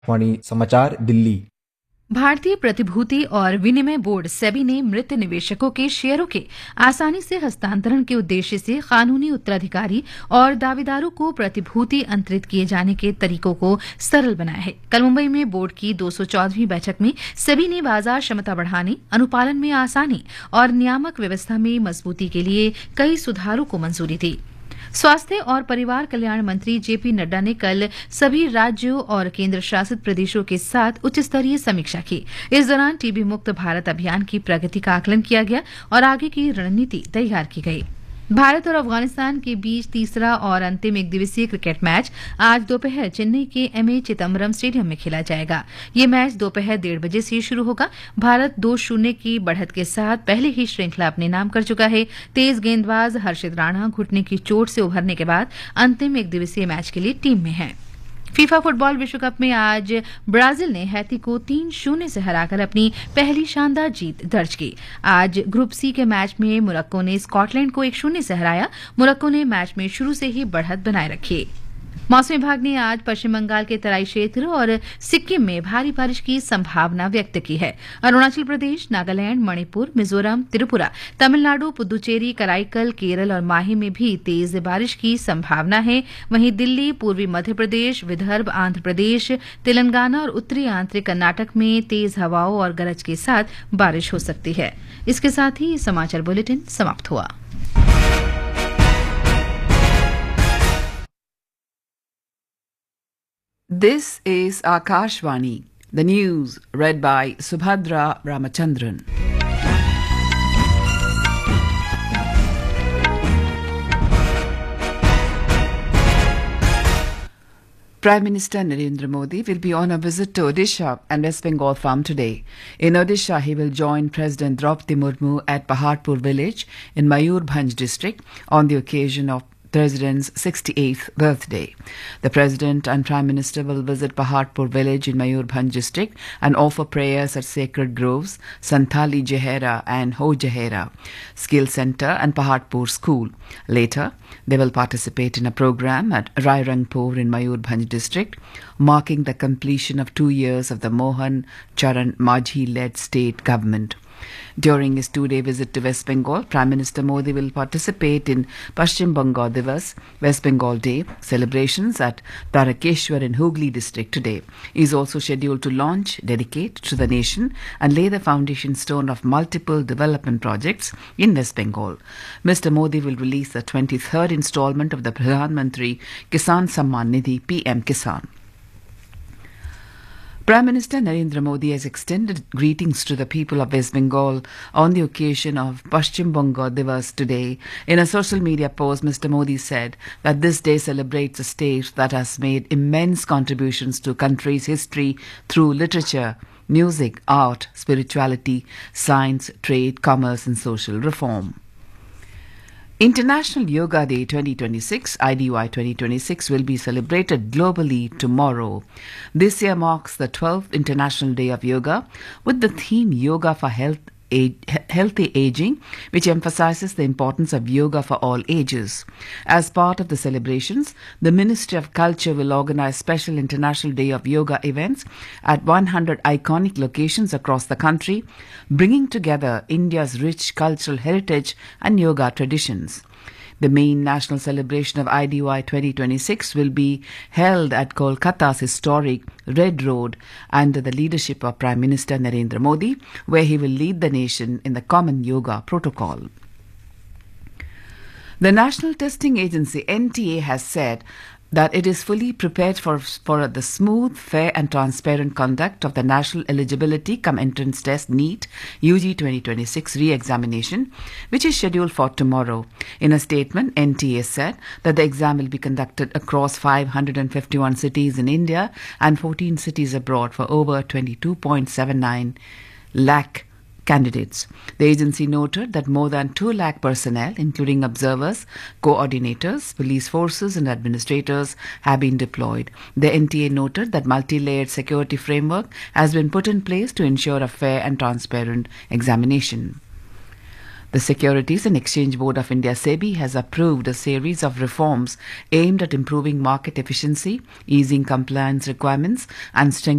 आकाशवाणी समाचार दिल्ली। भारतीय प्रतिभूति और विनिमय बोर्ड सेबी ने मृत निवेशकों के शेयरों के आसानी से हस्तांतरण के उद्देश्य से कानूनी उत्तराधिकारी और दावेदारों को प्रतिभूति अंतरित किए जाने के तरीकों को सरल बनाया है। कल मुंबई में बोर्ड की 214वीं बैठक में सेबी ने बाजार क्षमता बढ़ाने, अनुपालन में आसानी और नियामक व्यवस्था में मजबूती के लिए कई सुधारों को मंजूरी दी। स्वास्थ्य और परिवार कल्याण मंत्री जेपी नड्डा ने कल सभी राज्यों और केंद्र शासित प्रदेशों के साथ उच्च स्तरीय समीक्षा की। इस दौरान टीबी मुक्त भारत अभियान की प्रगति का आकलन किया गया और आगे की रणनीति तैयार की गई। भारत और अफगानिस्तान के बीच तीसरा और अंतिम एकदिवसीय क्रिकेट मैच आज दोपहर चेन्नई के एमए चिदम्बरम स्टेडियम में खेला जाएगा। ये मैच दोपहर 1:30 बजे से शुरू होगा। भारत 2-0 की बढ़त के साथ पहले ही श्रृंखला अपने नाम कर चुका है। तेज गेंदबाज हर्षित राणा घुटने की चोट से उभरने के बाद अंतिम एकदिवसीय मैच के लिए टीम में है। फीफा फुटबॉल विश्व कप में आज ब्राजील ने हैती को 3-0 से हराकर अपनी पहली शानदार जीत दर्ज की। आज ग्रुप सी के मैच में मोरक्को ने स्कॉटलैंड को 1-0 से हराया। मोरक्को ने मैच में शुरू से ही बढ़त बनाए रखी। मौसम विभाग ने आज पश्चिम बंगाल के तराई क्षेत्र और सिक्किम में भारी बारिश की संभावना व्यक्त की है। अरुणाचल प्रदेश, नागालैंड, मणिपुर, मिजोरम, त्रिपुरा, तमिलनाडु, पुदुचेरी, कराईकल, केरल और माही में भी तेज बारिश की संभावना है। वहीं दिल्ली, पूर्वी मध्य प्रदेश, विदर्भ, आंध्र प्रदेश, तेलंगाना और उत्तरी आंतरिक कर्नाटक में तेज हवाओं और गरज के साथ बारिश हो सकती है। इसके साथ ही समाचार बुलेटिन समाप्त हुआ। This is Akashvani, the news read by Subhadra Ramachandran. Prime Minister Narendra Modi will be on a visit to Odisha and West Bengal from today. In Odisha, he will join President Draupadi Murmu at Paharpur village in Mayurbhanj district on the occasion of President's 68th birthday. The President and Prime Minister will visit Paharpur village in Mayurbhanj district and offer prayers at Sacred Groves, Santali Jehera and Ho Jehera Skill Center and Paharpur School. Later, they will participate in a program at Rairangpur in Mayurbhanj district, marking the completion of 2 years of the Mohan Charan Majhi-led state government. During his 2-day visit to West Bengal, Prime Minister Modi will participate in Paschim Banga Divas, West Bengal Day celebrations at Tarakeshwar in Hooghly district today. He is also scheduled to launch, dedicate to the nation and lay the foundation stone of multiple development projects in West Bengal. Mr. Modi will release the 23rd installment of the Pradhan Mantri Kisan Samman Nidhi PM Kisan. Prime Minister Narendra Modi has extended greetings to the people of West Bengal on the occasion of Paschim Banga Divas today. In a social media post, Mr. Modi said that this day celebrates a state that has made immense contributions to country's history through literature, music, art, spirituality, science, trade, commerce and social reform. International Yoga Day 2026, IDY 2026, will be celebrated globally tomorrow. This year marks the 12th International Day of Yoga with the theme Yoga for Healthy Aging, which emphasizes the importance of yoga for all ages. As part of the celebrations, the Ministry of Culture will organize special International Day of Yoga events at 100 iconic locations across the country, bringing together India's rich cultural heritage and yoga traditions. The main national celebration of IDY 2026 will be held at Kolkata's historic Red Road under the leadership of Prime Minister Narendra Modi, where he will lead the nation in the Common Yoga Protocol. The National Testing Agency NTA has said that it is fully prepared for the smooth, fair and transparent conduct of the National Eligibility cum Entrance Test NEET UG 2026 re-examination, which is scheduled for tomorrow. In a statement, NTA said that the exam will be conducted across 551 cities in India and 14 cities abroad for over 22.79 lakh candidates. The agency noted that more than 2 lakh personnel, including observers, coordinators, police forces and administrators, have been deployed. The NTA noted that multi-layered security framework has been put in place to ensure a fair and transparent examination. The Securities and Exchange Board of India SEBI has approved a series of reforms aimed at improving market efficiency, easing compliance requirements and strengthening